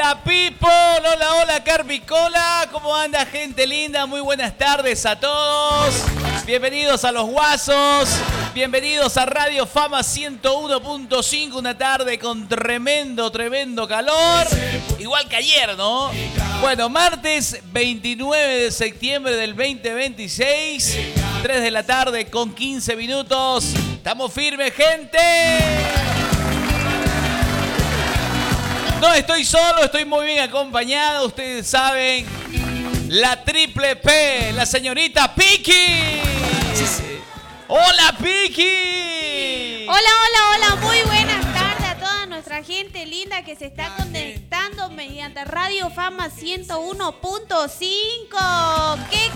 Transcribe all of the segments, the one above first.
Hola people, hola, hola Carpicola, ¿cómo anda gente linda? Muy buenas tardes a todos. Bienvenidos a Los Guasos, bienvenidos a Radio Fama 101.5, una tarde con tremendo calor, igual que ayer, ¿no? Bueno, martes 29 de septiembre del 2026, 3 de la tarde con 15 minutos. Estamos firmes, gente. No estoy solo, estoy muy bien acompañado. Ustedes saben, la triple P, la señorita Piki. ¡Hola, Piki! Hola, muy buenas tardes a toda nuestra gente linda que se está conectando mediante Radio Fama 101.5. ¡Qué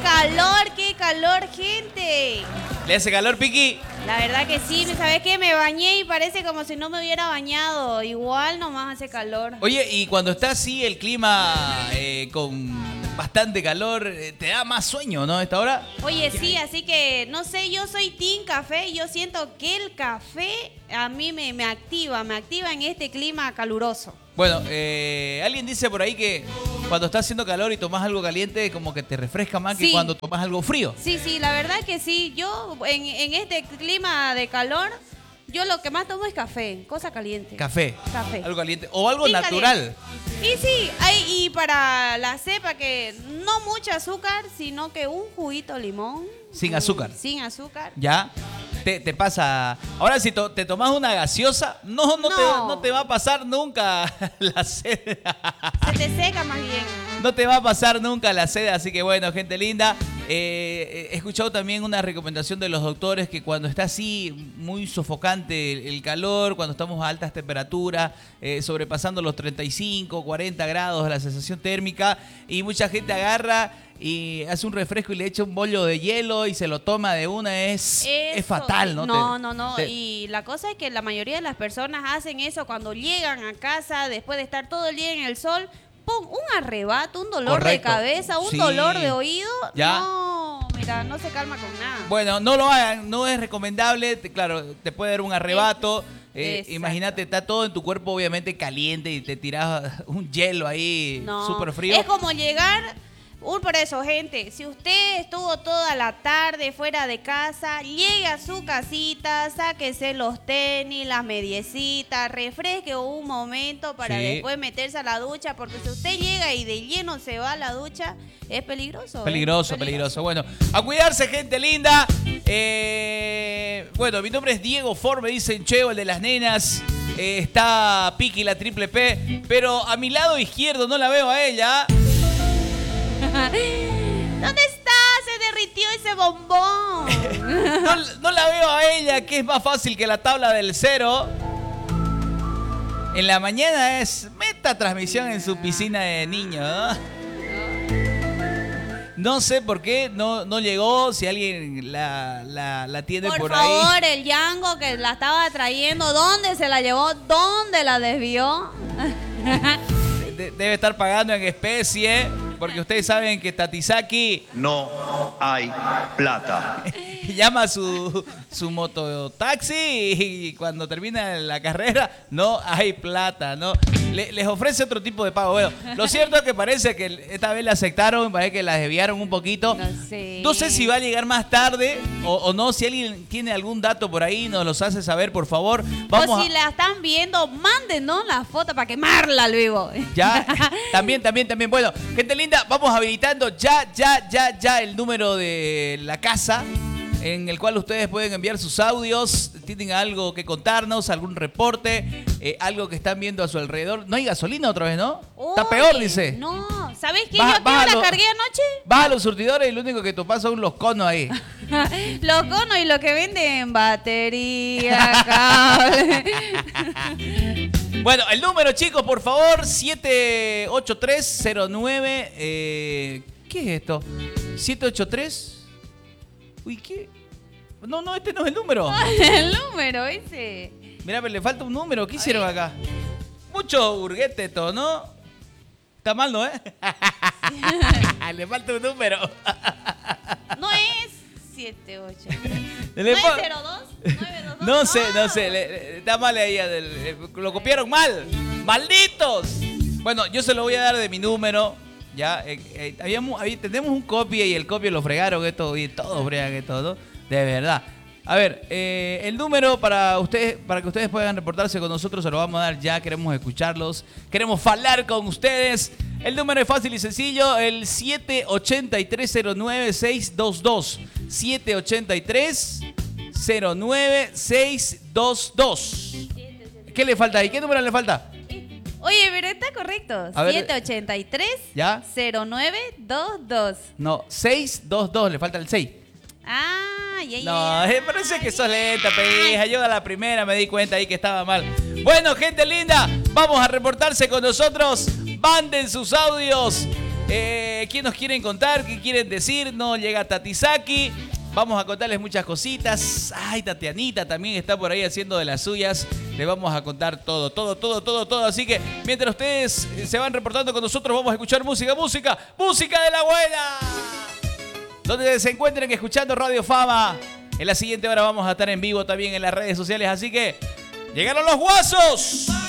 calor, gente! ¿Le hace calor, Piki? La verdad que sí, ¿sabes qué? Me bañé y parece como si no me hubiera bañado. Igual nomás hace calor. Oye, y cuando está así el clima con bastante calor, ¿te da más sueño, no, a esta hora? Oye, sí, así que, no sé, yo soy team café y yo siento que el café a mí me activa en este clima caluroso. Bueno, alguien dice por ahí que cuando está haciendo calor y tomas algo caliente, como que te refresca más que cuando tomas algo frío. Sí, la verdad que sí. Yo en este clima de calor, yo lo que más tomo es café, cosa caliente. Café. Algo caliente. O algo natural. Caliente. Y sí, y para la cepa que no mucho azúcar, sino que un juguito de limón. Sin azúcar. Sin azúcar. Ya. Te pasa. Ahora, si te tomas una gaseosa, no te va a pasar nunca la sed. Se te seca más bien. No te va a pasar nunca la sed, así que bueno, gente linda. He escuchado también una recomendación de los doctores que cuando está así muy sofocante el calor, cuando estamos a altas temperaturas, sobrepasando los 35, 40 grados la sensación térmica, y mucha gente agarra y hace un refresco y le echa un bollo de hielo y se lo toma de una, es fatal, ¿no? No. Y la cosa es que la mayoría de las personas hacen eso cuando llegan a casa después de estar todo el día en el sol. ¡Pum! Un arrebato, un dolor de cabeza, un dolor de oído. ¿Ya? No, mira, no se calma con nada. Bueno, no lo hagan, no es recomendable. Claro, te puede dar un arrebato. Imagínate, está todo en tu cuerpo obviamente caliente y te tiras un hielo ahí súper frío. Es como llegar... Por eso, gente, si usted estuvo toda la tarde fuera de casa, llegue a su casita, sáquese los tenis, las mediecitas, refresque un momento para después meterse a la ducha, porque si usted llega y de lleno se va a la ducha, es peligroso. Peligroso. Bueno, a cuidarse, gente linda. Bueno, mi nombre es Diego Ford, me dicen Cheo, el de las nenas. Está Piki, la triple P, pero a mi lado izquierdo no la veo a ella. ¿Dónde está? Se derritió ese bombón. No la veo a ella, que es más fácil que la tabla del cero. En la mañana es meta transmisión en su piscina de niños, ¿no? No sé por qué no llegó, si alguien la tiene por ahí. Por favor, el Yango que la estaba trayendo, ¿dónde se la llevó? ¿Dónde la desvió? Debe estar pagando en especie. Porque ustedes saben que Tatizaki no hay plata. Llama a su mototaxi y cuando termina la carrera no hay plata, ¿no? Les ofrece otro tipo de pago. Bueno, lo cierto es que parece que esta vez la aceptaron, parece que la desviaron un poquito. No sé si va a llegar más tarde o no. Si alguien tiene algún dato por ahí, nos los hace saber, por favor. O si la están viendo, mándenos la foto para quemarla luego. Ya, también. Bueno, gente linda, vamos habilitando ya el número de la casa en el cual ustedes pueden enviar sus audios. Tienen algo que contarnos, algún reporte, algo que están viendo a su alrededor. No hay gasolina otra vez, ¿no? Está peor, dice. No, ¿sabes qué? Yo la cargué anoche. Vas a los surtidores y lo único que topas son los conos ahí. Los conos y lo que venden batería, cable. Bueno, el número, chicos, por favor, 78309. ¿Qué es esto? 783. Uy, ¿qué? No, este no es el número. El número ese. Mirá, pero le falta un número. ¿Qué hicieron acá? Mucho burguete esto, ¿no? Está mal, ¿no, Le falta un número. No es 78. ¿902? 922. No sé. Está mal ahí. Lo copiaron mal. ¡Malditos! Bueno, yo se lo voy a dar de mi número. Ya, tenemos un copia y el copia lo fregaron esto y todos fregan esto, ¿no? De verdad. A ver, el número para ustedes, para que ustedes puedan reportarse con nosotros, se lo vamos a dar ya. Queremos escucharlos, queremos hablar con ustedes. El número es fácil y sencillo, el 783-09-622. 783-09-622. ¿Qué le falta ahí? ¿Qué número le falta? Oye, pero está correcto. 783 ¿Ya? 0922. No, 622, le falta el 6. Ya. No, parece que sos lenta, pedija. Yo a la primera me di cuenta ahí que estaba mal. Bueno, gente linda, vamos a reportarse con nosotros. Manden sus audios. ¿Quién nos quieren contar? ¿Qué quieren decir? No llega Tatisaki. Vamos a contarles muchas cositas. Ay, Tatianita también está por ahí haciendo de las suyas. Les vamos a contar todo. Así que mientras ustedes se van reportando con nosotros, vamos a escuchar música de la buena. Donde se encuentren escuchando Radio Fama. En la siguiente hora vamos a estar en vivo también en las redes sociales. Así que llegaron los guasos.